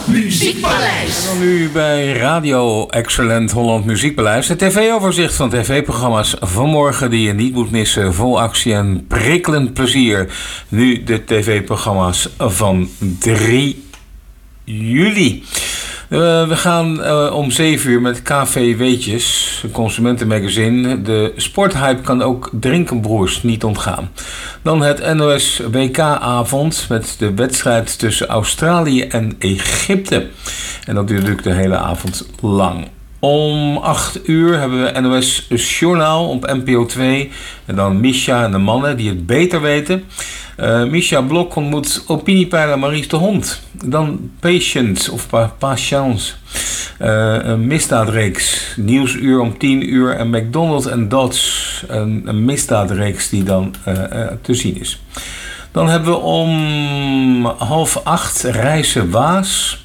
Muziekpaleis. En dan nu bij Radio Excellent Holland Muziekpaleis. Het tv-overzicht van tv-programma's vanmorgen die je niet moet missen. Vol actie en prikkelend plezier. Nu de tv-programma's van 3 juli. We gaan om 7 uur met KV Weetjes, een consumentenmagazine. De sporthype kan ook Drinkenbroers niet ontgaan. Dan het NOS WK-avond met de wedstrijd tussen Australië en Egypte. En dat duurt natuurlijk de hele avond lang. Om 8 uur hebben we NOS Journaal op NPO 2. En dan Misha en de mannen die het beter weten. Misha Blok ontmoet opiniepeiler Maries de Hond. Dan Patience of Patience. Een misdaadreeks. Nieuwsuur om 10 uur. En McDonald en Dodds. Een misdaadreeks die dan te zien is. Dan hebben we om 7:30 Reizen Waas.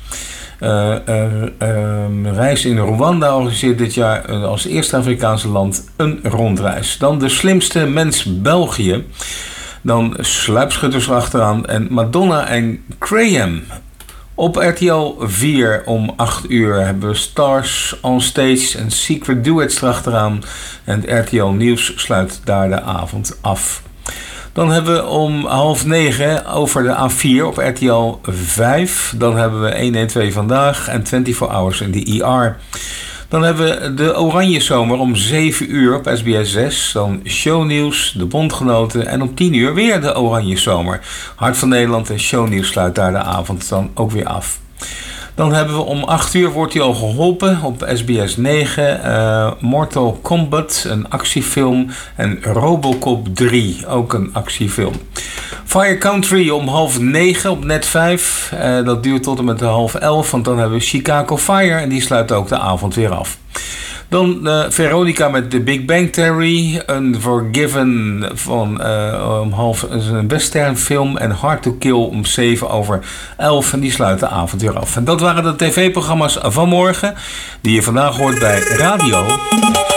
Reis in Rwanda organiseert dit jaar als eerste Afrikaanse land een rondreis. Dan de slimste mens België. Dan Sluipschutters achteraan en Madonna en Graham. Op RTL 4 om 8 uur hebben we Stars on Stage en Secret Duets erachteraan. En het RTL Nieuws sluit daar de avond af. Dan hebben we om 8:30 over de A4 op RTL 5. Dan hebben we 112 Vandaag en 24 Hours in de ER. Dan hebben we de Oranje Zomer om 7 uur op SBS 6. Dan Shownieuws, de Bondgenoten. En om 10 uur weer de Oranje Zomer. Hart van Nederland en Shownieuws sluit daar de avond dan ook weer af. Dan hebben we om 8 uur wordt hij al geholpen op SBS 9. Mortal Kombat, een actiefilm. En Robocop 3, ook een actiefilm. Fire Country om 8:30 op Net 5. Dat duurt tot en met 10:30, want dan hebben we Chicago Fire. En die sluit ook de avond weer af. Dan Veronica met The Big Bang Theory. Unforgiven van een westernfilm. En Hard to Kill om 7:11. En die sluit de avond weer af. En dat waren de tv-programma's van morgen. Die je vandaag hoort bij Radio